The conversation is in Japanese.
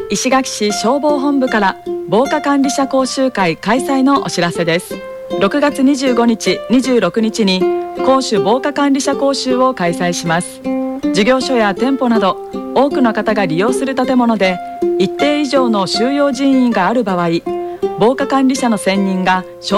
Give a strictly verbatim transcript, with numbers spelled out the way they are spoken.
石垣市消防本部から防火管理者講習会開催のお知らせです。ろくがつにじゅうごにち、にじゅうろくにちに公主防火管理者講習を開催します。事業所や店舗など多くの方が利用する建物で一定以上の収容人員がある場合、防火管理者の専任が